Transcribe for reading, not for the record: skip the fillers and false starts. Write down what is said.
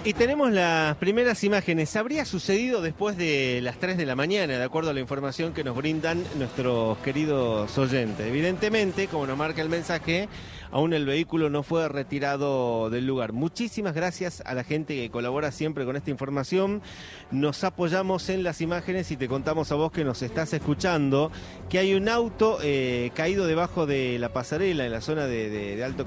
Y tenemos las primeras imágenes. Habría sucedido después de las 3 de la mañana, de acuerdo a la información que nos brindan nuestros queridos oyentes. Evidentemente, como nos marca el mensaje, aún el vehículo no fue retirado del lugar. Muchísimas gracias a la gente que colabora siempre con esta información. Nos apoyamos en las imágenes y te contamos a vos que nos estás escuchando que hay un auto caído debajo de la pasarela en la zona de Alto